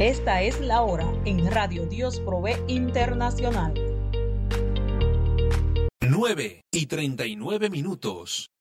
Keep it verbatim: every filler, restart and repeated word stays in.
Esta es la hora en Radio Dios Provee Internacional. nueve y treinta y nueve minutos.